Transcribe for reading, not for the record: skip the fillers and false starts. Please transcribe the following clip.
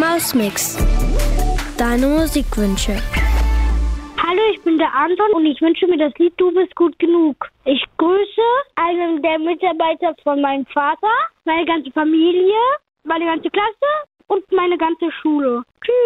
Mausmix. Deine Musikwünsche. Hallo, ich bin der Anton und ich wünsche mir das Lied Du bist gut genug. Ich grüße einen der Mitarbeiter von meinem Vater, meine ganze Familie, meine ganze Klasse und meine ganze Schule. Tschüss.